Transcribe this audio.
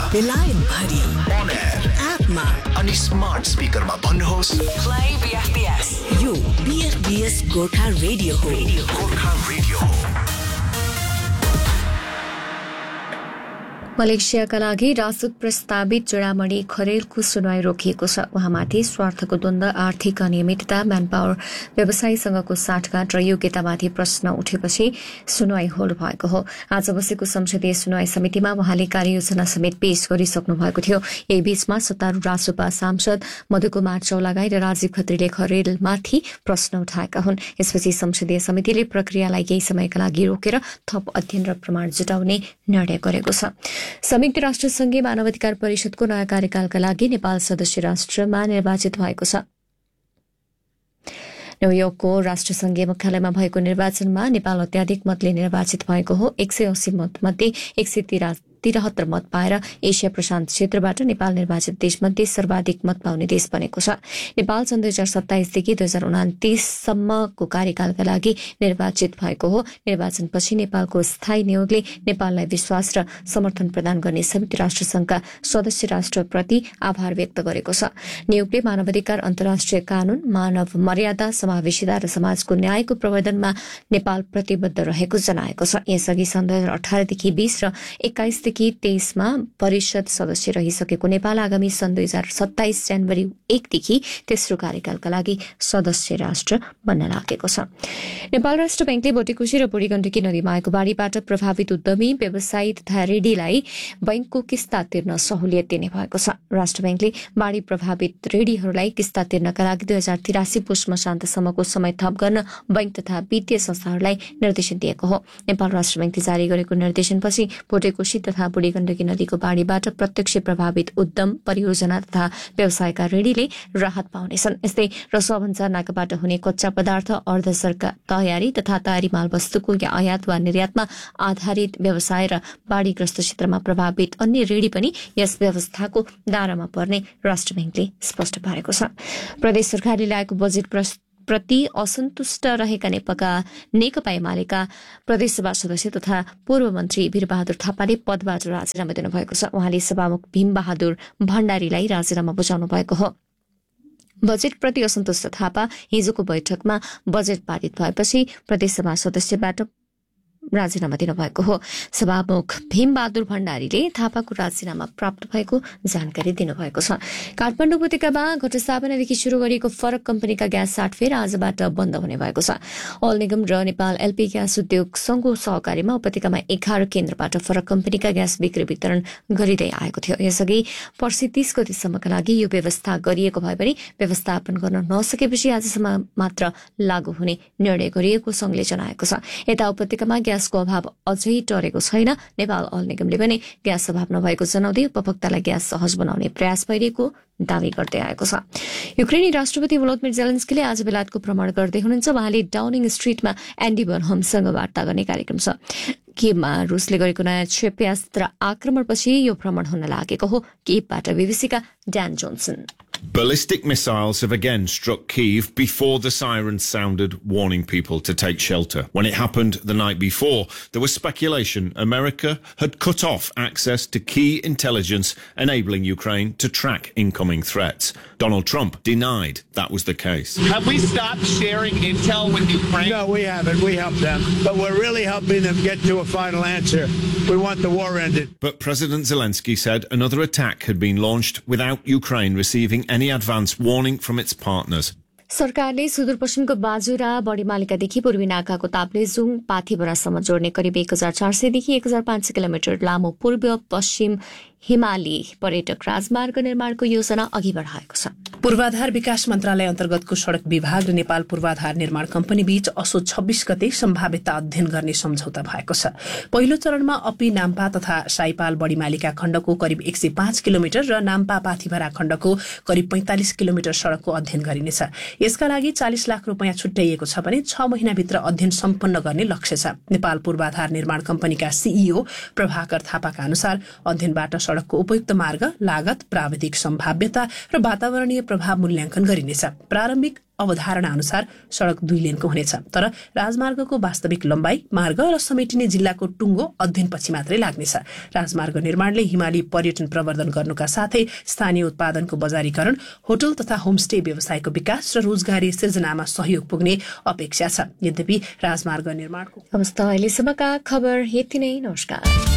बेलायत भरि on air एपमा अनि स्मार्ट स्पिकरमा भन्नुहोस् Play BFBS. यो BFBS गोर्खा रेडियो हो. गोर्खा रेडियो मलेसियाका लागि राजदूत प्रस्तावित चुडामणि खरेलको सुनवाई रोकिएको छ। उहाँमाथि स्वार्थको द्वन्द, आर्थिक अनियमितता, म्यानपावर व्यवसायीसँगको साँठगाँठ र योग्यतामाथि प्रश्न उठेपछि सुनवाई होल्ड भएको हो। आज बसेको संसदीय सुनवाई समितिमा उहाँले कार्ययोजना समेत पेश गरिसक्नु भएको थियो। यही बीचमा सत्तारूढ रासोपा सांसद मधुकुमार चौलागाई र राजीव खत्रीले खरेलमाथि प्रश्न उठाएका हुन्। यसपछि संसदीय समितिले प्रक्रियालाई केही समयका लागि रोकेर थप अध्ययन र प्रमाण जुटाउने निर्णय गरेको छ। संयुक्त राष्ट्रसंघीय मानवाधिकार परिषदको नयाँ कार्यकालका लागि नेपाल सदस्य राष्ट्रमा निर्वाचित भएको छ। न्यूयोर्कको राष्ट्रसंघीय मुख्यालयमा भएको निर्वाचनमा नेपाल अत्याधिक मतले निर्वाचित भएको हो। 180 मतमध्ये 173 मत पाएर एसिया प्रशान्त क्षेत्रबाट नेपाल निर्वाचित देशमध्ये सर्वाधिक मत पाउने देश बनेको छ। नेपाल सन् 2027 देखि 2029 सम्मको कार्यकालका लागि निर्वाचित भएको हो। निर्वाचनपछि नेपालको स्थायी नियोगले नेपाललाई विश्वास र समर्थन प्रदान गर्ने संयुक्त राष्ट्रसंघका सदस्य राष्ट्रप्रति आभार व्यक्त गरेको छ। नियोगले मानवाधिकार, अन्तर्राष्ट्रिय कानून, मानव मर्यादा, समावेशिता र समाजको न्यायको प्रवर्धनमा नेपाल प्रतिबद्ध रहेको जनाएको छ। यसअघि सन् 2018 देखि 20 र 21 देखि 23 मा परिषद सदस्य रहिसकेको नेपाल आगामी सन् 2027 जनवरी 1 देखि तेस्रो कार्यकालका लागि सदस्य राष्ट्र बन्न लागेको छ। नेपाल राष्ट्र बैंकले भोटेकोशी र बुढी गण्डकी नदीमा आएको बाढ़ीबाट प्रभावित उद्यमी, व्यवसायी तथा रेडीलाई बैंकको किस्ता तिर्न सहुलियत दिने भएको छ। राष्ट्र बैंकले बाढ़ी प्रभावित रेडीहरूलाई किस्ता तिर्नका लागि 2083 पुष मसान्तसम्मको समय थप गर्न बैंक तथा वित्तीय संस्थाहरूलाई निर्देशन दिएको हो। नेपाल राष्ट्र बैंकले जारी गरेको निर्देशनपछि भोटेकोशी तथा बुढी गण्डकी नदीको बाढ़ीबाट प्रत्यक्ष प्रभावित उद्यम, परियोजना तथा व्यवसायका ऋणीले राहत पाउनेछन्। यस्तै रसुवा भन्सार नाकाबाट हुने कच्चा पदार्थ, अर्ध सरकार तयारी तथा तयारी माल वस्तुको आयात वा निर्यातमा आधारित व्यवसाय र बाढ़ीग्रस्त क्षेत्रमा प्रभावित अन्य ऋणी पनि यस व्यवस्थाको दायरामा पर्ने राष्ट्र बैंकले स्पष्ट पारेको छ। प्रदेश सरकारले ल्याएको बजेट प्रति असन्तुष्ट रहेका नेकपा एमालेका प्रदेशसभा सदस्य तथा पूर्व मन्त्री वीरबहादुर थापाले पदबाट राजीनामा दिनुभएको छ। उहाँले सभामुख भीमबहादुर भण्डारीलाई राजीनामा बुझाउनु भएको हो। बजेटप्रति असन्तुष्ट थापा हिजोको बैठकमा बजेट पारित भएपछि प्रदेशसभा सदस्यबाट राजीनामा दिनुभएको हो। सभामुख भीमबहादुर भण्डारीले थापाको राजीनामा प्राप्त भएको जानकारी दिनुभएको छ। काठमाडौँ उपत्यकामा गत स्थापनादेखि शुरू गरिएको फरक कम्पनीका ग्यास साटफेर आजबाट बन्द हुने भएको छ। अल निगम र नेपाल एलपी ग्यास उद्योग संघको सहकारीमा उपत्यकामा 11 केन्द्रबाट फरक कम्पनीका ग्यास बिक्री वितरण गरिँदै आएको थियो। यसअघि पर्सि 30 गतिसम्मका लागि यो व्यवस्था गरिएको भए पनि व्यवस्थापन गर्न नसकेपछि आजसम्म मात्र लागू हुने निर्णय गरिएको संघले जनाएको छ। यता उपत्यकामा ग्यासको अभाव अझै टरेको छैन। नेपाल अल निगमले पनि ग्यास अभाव नभएको जनाउँदै उपभोक्तालाई ग्यास सहज बनाउने प्रयास भइरहेको दावी गर्दै आएको छ। युक्रेनी राष्ट्रपति भोलोदिमिर जेलेन्स्कीले आज बेलायतको भ्रमण गर्दै हुनुहुन्छ। उहाँले डाउनिङ स्ट्रिटमा एन्डी बर्नहमसँग वार्ता गर्ने कार्यक्रम छ। किएभमा रुसले गरेको नयाँ क्षेपणास्त्र आक्रमणपछि यो भ्रमण हुन लागेको हो। किएभबाट बीबीसीका Dan Johnson. Ballistic missiles have again struck Kyiv before the sirens sounded, warning people to take shelter. When it happened the night before, there was speculation America had cut off access to key intelligence, enabling Ukraine to track incoming threats. Donald Trump denied that was the case. Have we stopped sharing intel with Ukraine? No, we haven't. We helped them. But we're really helping them get to a final answer. We want the war ended. But President Zelensky said another attack had been launched without Ukraine receiving any advance warning from its partners. सरकारले सुदूरपश्चिमको बाजुरा बढीमालिकादेखि पूर्वी नाकाको ताप्लेजुङ पाथिभरासम्म जोड्ने करिब 1400 देखि 1500 kilometre लामो पूर्व पश्चिम हिमाली पर्यटक राजमार्ग निर्माणको योजना अघि बढाएको छ। पूर्वाधार विकास मन्त्रालय अन्तर्गतको सड़क विभाग र नेपाल पूर्वाधार निर्माण कम्पनी बीच असोज 26 गते सम्भाव्यता अध्ययन गर्ने सम्झौता भएको छ। पहिलो चरणमा अपी नाम्पा तथा साइपाल बढीमालिका खण्डको करिब 105 किलोमिटर र नाम्पा पाथिभरा खण्डको करिब 45 किलोमिटर सड़कको अध्ययन गरिनेछ। यसका लागि 40 लाख रुपैयाँ छुट्याइएको छ भने 6 महिनाभित्र अध्ययन सम्पन्न गर्ने लक्ष्य छ। नेपाल पूर्वाधार निर्माण कम्पनीका सीईओ प्रभाकर थापाका अनुसार अध्ययनबाट सड़कको उपयुक्त मार्ग, लागत, प्राविधिक सम्भाव्यता र वातावरणीय प्रभाव मूल्याङ्कन गरिनेछ। प्रारम्भिक अवधारणा अनुसार सड़क 2 लेनको हुनेछ, तर राजमार्गको वास्तविक लम्बाई, मार्ग र समेटिने जिल्लाको टुङ्गो अध्ययनपछि मात्रै लाग्नेछ। राजमार्ग निर्माणले हिमाली पर्यटन प्रवर्धन गर्नुका साथै स्थानीय उत्पादनको बजारीकरण, होटल तथा होमस्टे व्यवसायको विकास र रोजगारी सृजनामा सहयोग पुग्ने अपेक्षा छ। यद्यपि राजमार्ग निर्माणको अवस्था अहिलेसम्मका खबर यति नै। नमस्कार।